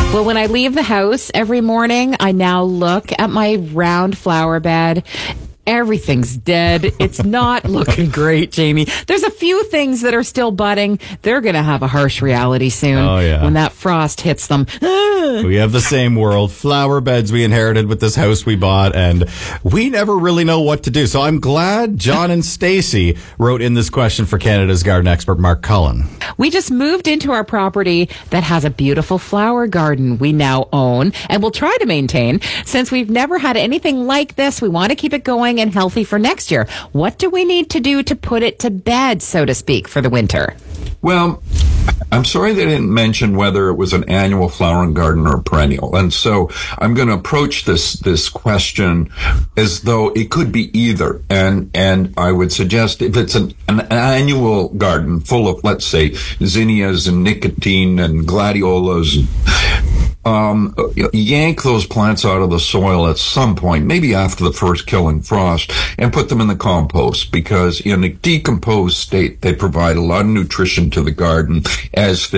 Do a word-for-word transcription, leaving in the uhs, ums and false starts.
Well, when I leave the house every morning, I now look at my round flower bed. Everything's dead. It's not looking great, Jamie. There's a few things that are still budding. They're going to have a harsh reality soon. Oh, yeah. When that frost hits them. We have the same world. Flower beds we inherited with this house we bought, and we never really know what to do. So I'm glad John and Stacy wrote in this question for Canada's garden expert, Mark Cullen. We just moved into our property that has a beautiful flower garden we now own and will try to maintain. Since we've never had anything like this, we want to keep it going and healthy for next year. What do we need to do to put it to bed, so to speak, for the winter? Well, I'm sorry they didn't mention whether it was an annual flowering garden or a perennial. And so I'm going to approach this this question as though it could be either. And and I would suggest if it's an, an annual garden full of, let's say, zinnias and nicotine and gladiolas, Um, yank those plants out of the soil at some point, maybe after the first killing frost, and put them in the compost, because in a decomposed state, they provide a lot of nutrition to the garden as